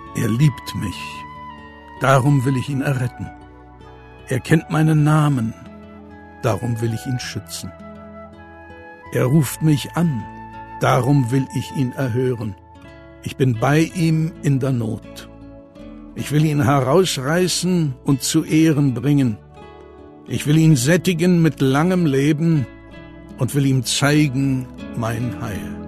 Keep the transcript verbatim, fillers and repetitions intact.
Er liebt mich, darum will ich ihn erretten. Er kennt meinen Namen, darum will ich ihn schützen. Er ruft mich an, darum will ich ihn erhören. Ich bin bei ihm in der Not. Ich will ihn herausreißen und zu Ehren bringen. Ich will ihn sättigen mit langem Leben und will ihm zeigen mein Heil.